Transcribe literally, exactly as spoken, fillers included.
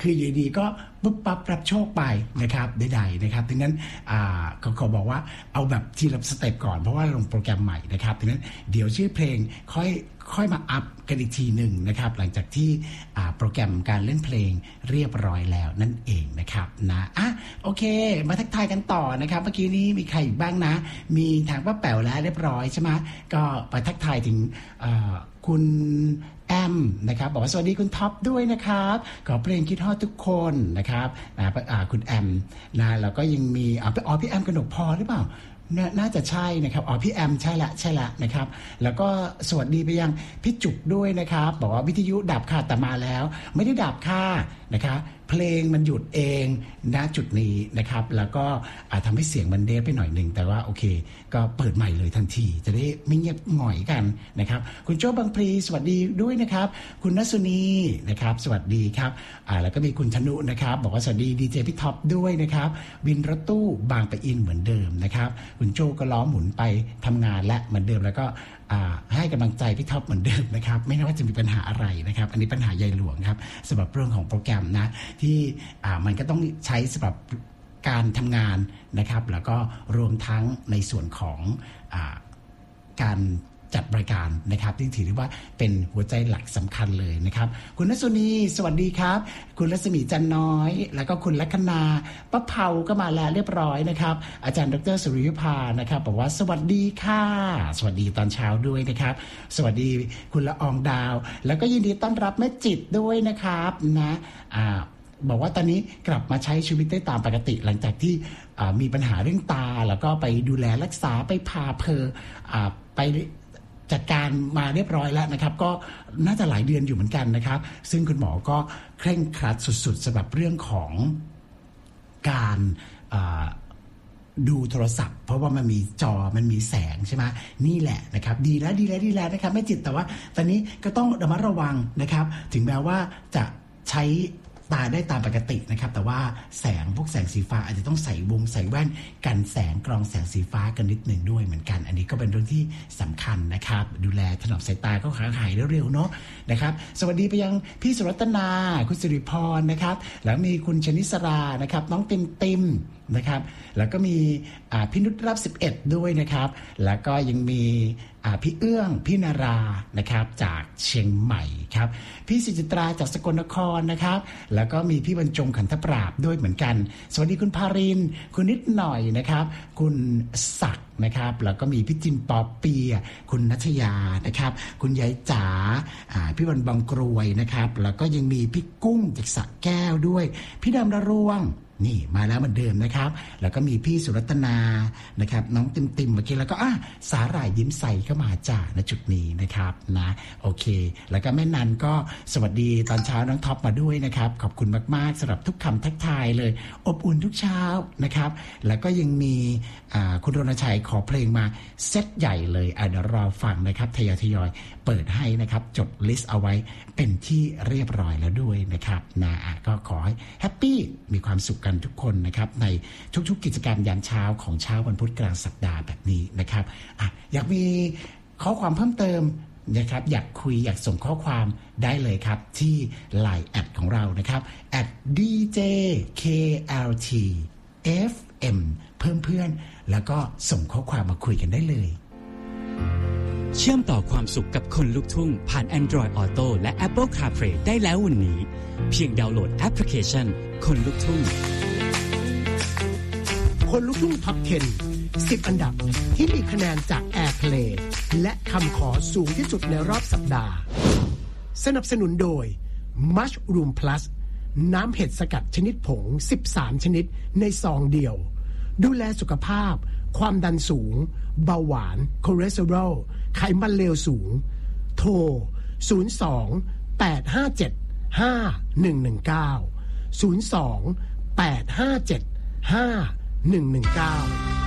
คืออยู่ดีก็ปุ๊บปั๊บรับโชคไปนะครับใดๆนะครับดังนั้นเขาขอบอกว่าเอาแบบทีละสเต็ปก่อนเพราะว่าลงโปรแกรมใหม่นะครับดังนั้นเดี๋ยวชื่อเพลงค่อยค่อยมาอัพกันอีกทีหนึ่งนะครับหลังจากที่โปรแกรมการเล่นเพลงเรียบร้อยแล้วนั่นเองนะครับนะอ่ะโอเคมาทักทายกันต่อนะครับเมื่อกี้นี้มีใครอีกบ้างนะมีทางป้าแป๋วแล้วเรียบร้อยใช่ไหมก็ไปทักทายถึงคุณแอมนะครับบอกว่าสวัสดีคุณท็อปด้วยนะครับขอเพลงคิดฮอดทุกคนนะครับนะคุณแอมนะแล้วก็ยังมีอ๋อพี่แอมกนกพรหรือเปล่าน่าจะใช่นะครับอ๋อพี่แอมใช่ละใช่ละนะครับแล้วก็สวัสดีไปยังพี่จุกด้วยนะครับบอกว่าวิทยุดับค่ะแต่มาแล้วไม่ได้ดับค่ะนะครับเพลงมันหยุดเองณจุดนี้นะครับแล้วก็ทำให้เสียงมันเดฟไปหน่อยหนึ่งแต่ว่าโอเคก็เปิดใหม่เลยทันทีจะได้ไม่เงียบหง่อยกันนะครับคุณโจ้บางพลีสวัสดีด้วยนะครับคุณนัสุนีนะครับสวัสดีครับอ่าแล้วก็มีคุณธนุนะครับบอกว่าสวัสดีดีเจพี่ท็อปด้วยนะครับวินรถตู้บางปะอินเหมือนเดิมนะครับคุณโจ้ก็ล้อหมุนไปทำงานและเหมือนเดิมแล้วก็ให้กำลังใจพี่ท็อปเหมือนเดิมนะครับไม่ว่าจะมีปัญหาอะไรนะครับอันนี้ปัญหาใหญ่หลวงครับสำหรับเรื่องของโปรแกรมนะที่มันก็ต้องใช้สำหรับการทำงานนะครับแล้วก็รวมทั้งในส่วนของการจัดรายการนะครับที่ถือว่าเป็นหัวใจหลักสำคัญเลยนะครับคุณนัสุนีสวัสดีครับคุณรัศมีจันน้อยแล้วก็คุณลัคนาป้าเผาก็มาแล้วเรียบร้อยนะครับอาจารย์ดรสุริยุภานะครับบอกว่าสวัสดีค่ะสวัสดีตอนเช้าด้วยนะครับสวัสดีคุณละอองดาวแล้วก็ยินดีต้อนรับแม่จิตด้วยนะครับนะอ่าบอกว่าตอนนี้กลับมาใช้ชีวิตได้ตามปกติหลังจากที่มีปัญหาเรื่องตาแล้วก็ไปดูแลรักษาไปพาเพอไปจัดการมาเรียบร้อยแล้วนะครับก็น่าจะหลายเดือนอยู่เหมือนกันนะครับซึ่งคุณหมอก็เคร่งครัดสุดๆสำหรับเรื่องของการดูโทรศัพท์เพราะว่ามันมีจอมันมีแสงใช่ไหมนี่แหละนะครับดีแล้วดีแล้วดีแล้วนะครับไม่จิตแต่ว่าตอนนี้ก็ต้องระมัดระวังนะครับถึงแม้ว่าจะใช้ตาได้ตามปกตินะครับแต่ว่าแสงพวกแสงสีฟ้าอาจจะต้องใส่วงใส่แว่นกันแสงกรองแสงสีฟ้ากันนิดหนึ่งด้วยเหมือนกันอันนี้ก็เป็นเรื่องที่สำคัญนะครับดูแลถนอมสายตาก็หายหายเร็วๆเนาะนะครับสวัสดีไปยังพี่สุรัตนาคุณสิริพรนะครับแล้วมีคุณชนิสรานะครับน้องติมติมนะครับแล้วก็มีพี่นุชรับสิบเอ็ดด้วยนะครับแล้วก็ยังมีพี่เอื้องพี่นารานะครับจากเชียงใหม่ครับพี่สิจิตราจากสกลนครนะครับแล้วก็มีพี่บรรจงขันธปราบด้วยเหมือนกันสวัสดีคุณภารินคุณนิดหน่อยนะครับคุณศักดิ์นะครับแล้วก็มีพี่จิมปอเปียคุณนัชยานะครับคุณยายจ๋าพี่วันบางกรวยนะครับแล้วก็ยังมีพี่กุ้งจากสระแก้วด้วยพี่ดำระรวงนี่มาแล้วเหมือนเดิมนะครับแล้วก็มีพี่สุรัตนานะครับน้องติมติมเมื่อกี้แล้วก็อ่ะสาหร่ายยิ้มใสเข้ามาจ้าณจุดนี้นะครับนะโอเคแล้วก็แม่นันก็สวัสดีตอนเช้าน้องท็อปมาด้วยนะครับขอบคุณมากๆสำหรับทุกคำทักทายเลยอบอุ่นทุกเช้านะครับแล้วก็ยังมีคุณรณชัยขอเพลงมาเซตใหญ่เลยอ่ะเดี๋ยวรอฟังนะครับทยอยทยอยเปิดให้นะครับจดลิสต์เอาไว้เป็นที่เรียบร้อยแล้วด้วยนะครับนะก็ขอให้แฮปปี้มีความสุขกันทุกคนนะครับในทุกๆกิจกรรมยามเช้าของเช้าวันพุธกลางสัปดาห์แบบนี้นะครับอ่ะอยากมีข้อความเพิ่มเติมนะครับอยากคุยอยากส่งข้อความได้เลยครับที่ ไลน์ แอดของเรานะครับ แอท ดี เจ เค แอล ที เอฟ เอ็ม เพิ่มเพื่อนแล้วก็ส่งข้อความมาคุยกันได้เลยเชื่อมต่อความสุขกับคนลุกทุ่งผ่าน Android Auto และ Apple CarPlay ได้แล้ววันนี้เพียงดาวน์โหลดแอปพลิเคชันคนลุกทุ่งคนลุกทุ่งท็อปสิบ สิบอันดับที่มีคะแนนจาก Airplay และคำขอสูงที่สุดในรอบสัปดาห์สนับสนุนโดย Mushroom Plus น้ำเห็ดสกัดชนิดผงสิบสามชนิดในซองเดียวดูแลสุขภาพความดันสูงเบาหวานคอเลสเตอรอลไขมันเลวสูงโทรศูนย์ สอง แปด ห้า เจ็ด ห้า หนึ่ง หนึ่ง เก้า ศูนย์ สอง แปด ห้า เจ็ด ห้า หนึ่ง หนึ่ง เก้า